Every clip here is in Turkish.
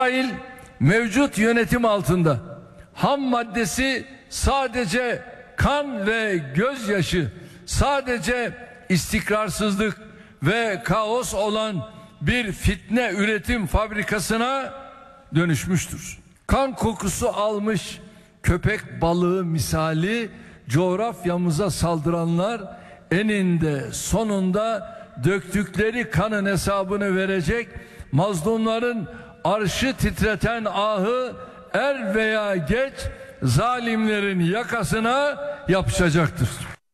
İsrail mevcut yönetim altında ham maddesi sadece kan ve gözyaşı, sadece istikrarsızlık ve kaos olan bir fitne üretim fabrikasına dönüşmüştür. Kan kokusu almış köpek balığı misali coğrafyamıza saldıranlar eninde sonunda döktükleri kanın hesabını verecek, mazlumların arşı titreten ahı er veya geç zalimlerin yakasına yapışacaktır.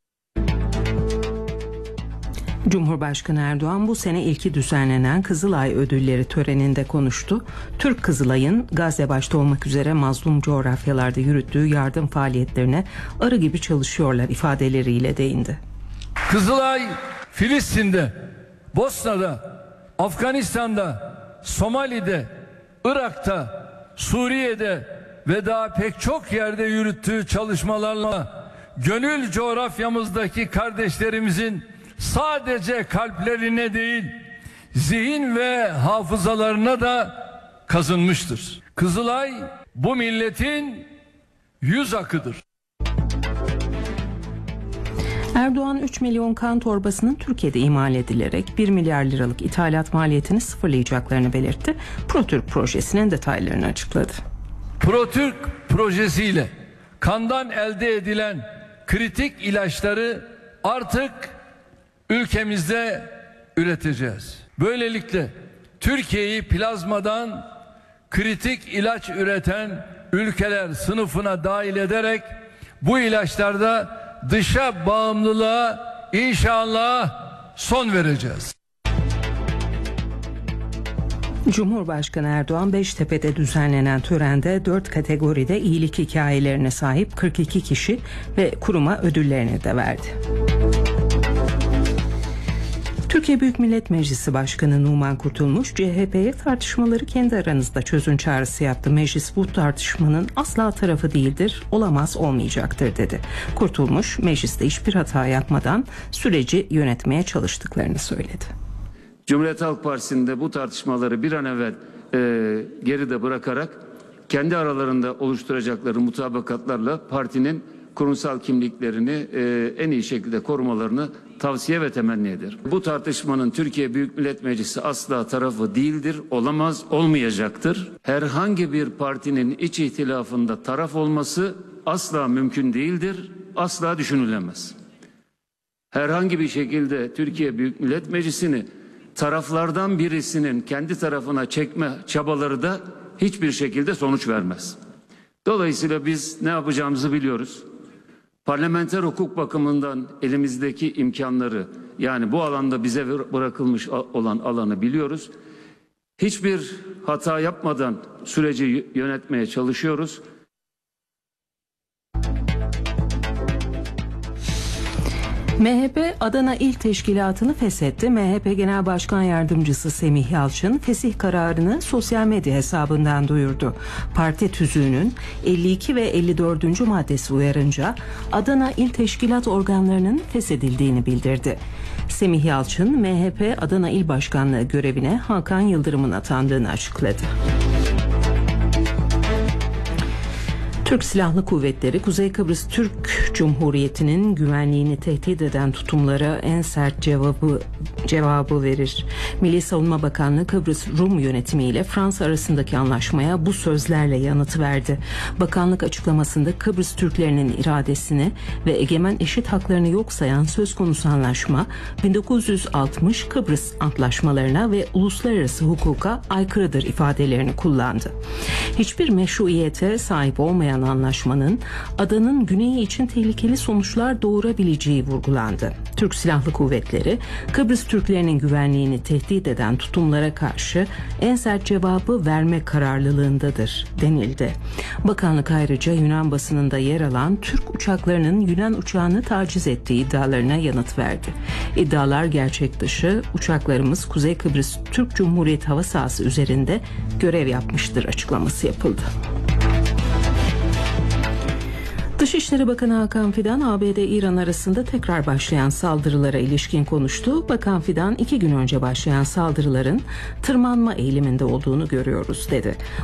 Cumhurbaşkanı Erdoğan bu sene ilki düzenlenen Kızılay Ödülleri töreninde konuştu. Türk Kızılay'ın Gazze başta olmak üzere mazlum coğrafyalarda yürüttüğü yardım faaliyetlerine arı gibi çalışıyorlar ifadeleriyle değindi. Kızılay Filistin'de, Bosna'da, Afganistan'da, Somali'de, Irak'ta, Suriye'de ve daha pek çok yerde yürüttüğü çalışmalarla gönül coğrafyamızdaki kardeşlerimizin sadece kalplerine değil, zihin ve hafızalarına da kazınmıştır. Kızılay bu milletin yüz akıdır. Erdoğan 3 milyon kan torbasının Türkiye'de imal edilerek 1 milyar liralık ithalat maliyetini sıfırlayacaklarını belirtti. ProTürk projesinin detaylarını açıkladı. ProTürk projesiyle kandan elde edilen kritik ilaçları artık ülkemizde üreteceğiz. Böylelikle Türkiye'yi plazmadan kritik ilaç üreten ülkeler sınıfına dahil ederek bu ilaçlarda dışa bağımlılığa inşallah son vereceğiz. Cumhurbaşkanı Erdoğan Beştepe'de düzenlenen törende 4 kategoride iyilik hikayelerine sahip 42 kişi ve kuruma ödüllerini de verdi. Türkiye Büyük Millet Meclisi Başkanı Numan Kurtulmuş, CHP'ye tartışmaları kendi aranızda çözün çağrısı yaptı. Meclis bu tartışmanın asla tarafı değildir, olamaz, olmayacaktır dedi. Kurtulmuş, mecliste hiçbir hata yapmadan süreci yönetmeye çalıştıklarını söyledi. Cumhuriyet Halk Partisi'nde bu tartışmaları bir an evvel geride bırakarak kendi aralarında oluşturacakları mutabakatlarla partinin kurumsal kimliklerini en iyi şekilde korumalarını tavsiye ve temenni ederim. Bu tartışmanın Türkiye Büyük Millet Meclisi asla tarafı değildir, olamaz, olmayacaktır. Herhangi bir partinin iç ihtilafında taraf olması asla mümkün değildir, asla düşünülemez. Herhangi bir şekilde Türkiye Büyük Millet Meclisi'ni taraflardan birisinin kendi tarafına çekme çabaları da hiçbir şekilde sonuç vermez. Dolayısıyla biz ne yapacağımızı biliyoruz. Parlamenter hukuk bakımından elimizdeki imkanları, yani bu alanda bize bırakılmış olan alanı biliyoruz. Hiçbir hata yapmadan süreci yönetmeye çalışıyoruz. MHP Adana İl Teşkilatı'nı feshetti. MHP Genel Başkan Yardımcısı Semih Yalçın fesih kararını sosyal medya hesabından duyurdu. Parti tüzüğünün 52 ve 54. maddesi uyarınca Adana İl Teşkilat organlarının feshedildiğini bildirdi. Semih Yalçın, MHP Adana İl Başkanlığı görevine Hakan Yıldırım'ın atandığını açıkladı. Türk Silahlı Kuvvetleri, Kuzey Kıbrıs Türk Cumhuriyeti'nin güvenliğini tehdit eden tutumlara en sert cevabı verir. Milli Savunma Bakanlığı Kıbrıs Rum yönetimi ile Fransa arasındaki anlaşmaya bu sözlerle yanıt verdi. Bakanlık açıklamasında Kıbrıs Türklerinin iradesini ve egemen eşit haklarını yok sayan söz konusu anlaşma 1960 Kıbrıs antlaşmalarına ve uluslararası hukuka aykırıdır ifadelerini kullandı. Hiçbir meşruiyete sahip olmayan anlaşmanın adanın güneyi için tehlikeli sonuçlar doğurabileceği vurgulandı. Türk Silahlı Kuvvetleri, Kıbrıs Türklerinin güvenliğini tehdit eden tutumlara karşı en sert cevabı verme kararlılığındadır denildi. Bakanlık ayrıca Yunan basınında yer alan Türk uçaklarının Yunan uçağını taciz ettiği iddialarına yanıt verdi. İddialar gerçek dışı, uçaklarımız Kuzey Kıbrıs Türk Cumhuriyeti hava sahası üzerinde görev yapmıştır açıklaması yapıldı. Dışişleri Bakanı Hakan Fidan, ABD-İran arasında tekrar başlayan saldırılara ilişkin konuştu. Bakan Fidan, 2 gün önce başlayan saldırıların tırmanma eğiliminde olduğunu görüyoruz dedi.